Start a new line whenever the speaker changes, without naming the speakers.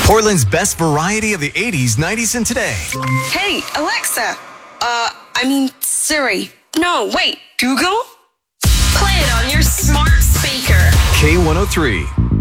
Portland's best variety of the 80s, 90s, and today.
Hey, Alexa. Siri. No, wait, Google? Play it on your smart speaker.
K103.